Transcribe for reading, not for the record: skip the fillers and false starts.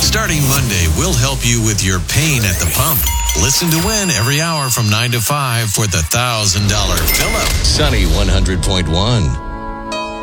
Starting Monday, we'll help you with your pain at the pump. Listen to Win every hour from 9 to 5 for the $1,000 fill-up. Sunny 100.1.